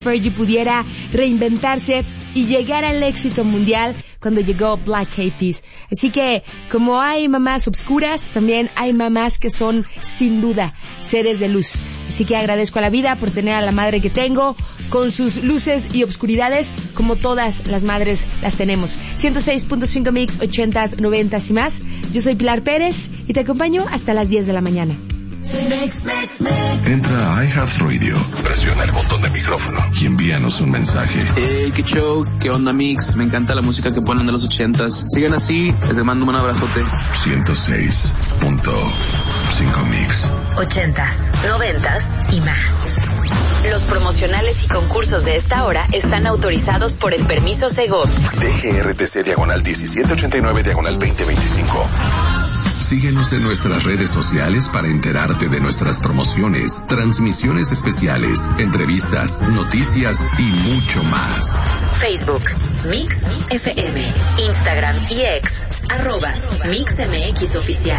Fergie pudiera reinventarse y llegar al éxito mundial cuando llegó Black Eyed Peas. Así que, como hay mamás obscuras, también hay mamás que son, sin duda, seres de luz. Así que agradezco a la vida por tener a la madre que tengo, con sus luces y obscuridades, como todas las madres las tenemos. 106.5 Mix, 80s, 90s y más. Yo soy Pilar Pérez y te acompaño hasta las 10 de la mañana. Entra a iHeartRadio, presiona el botón de micrófono y envíanos un mensaje. Hey, qué show, qué onda Mix, me encanta la música que ponen de los 80s. Sigan así, les mando un abrazote. 106.5 Mix. 80s, 90s y más. Los promocionales y concursos de esta hora están autorizados por el permiso Segov. DGRTC/1789/2025. Síguenos en nuestras redes sociales para enterarte de nuestras promociones, transmisiones especiales, entrevistas, noticias y mucho más. Facebook, Mix FM, Instagram y X, @MixMX Oficial.